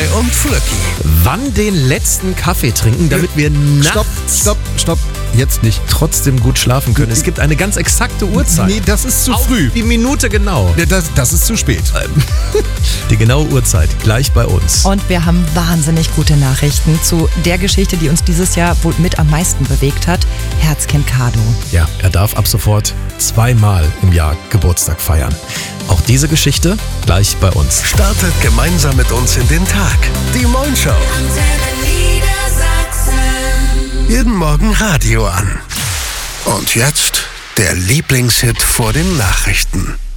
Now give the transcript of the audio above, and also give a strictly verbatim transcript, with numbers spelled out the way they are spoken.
Roy und Flöcki. Wann den letzten Kaffee trinken, damit wir nachts Stopp, stopp, stopp. Jetzt nicht. trotzdem gut schlafen können. Es gibt eine ganz exakte Uhrzeit. Nee, das ist zu Auf früh. die Minute genau. Ja, Das, das ist zu spät. Die genaue Uhrzeit gleich bei uns. Und wir haben wahnsinnig gute Nachrichten zu der Geschichte, die uns dieses Jahr wohl mit am meisten bewegt hat. Herzkind Kado. Ja, er darf ab sofort zweimal im Jahr Geburtstag feiern. Auch diese Geschichte gleich bei uns. Startet gemeinsam mit uns in den Tag. Die Moin Show. Jeden Morgen Radio an. Und jetzt der Lieblingshit vor den Nachrichten.